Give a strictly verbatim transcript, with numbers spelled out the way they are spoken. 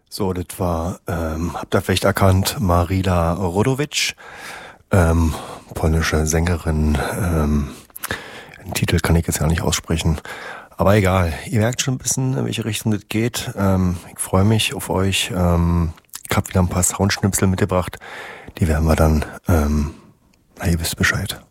So, das war, ähm, habt ihr vielleicht erkannt, Marila Rodowicz, ähm, polnische Sängerin. Ähm, den Titel kann ich jetzt gar nicht aussprechen. Aber egal, ihr merkt schon ein bisschen, in welche Richtung das geht. Ähm, ich freue mich auf euch. Ähm, ich habe wieder ein paar Soundschnipsel mitgebracht. Die werden wir dann, ähm, na, ihr wisst Bescheid.